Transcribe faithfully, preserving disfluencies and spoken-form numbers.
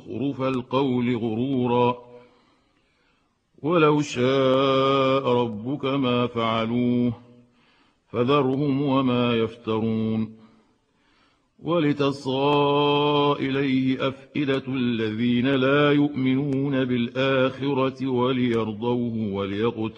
زخرف القول غرورا ولو شاء ربك ما فعلوه فذرهم وما يفترون ولتصغى إليه أفئدة الذين لا يؤمنون بالآخرة وليرضوه وليقتربوا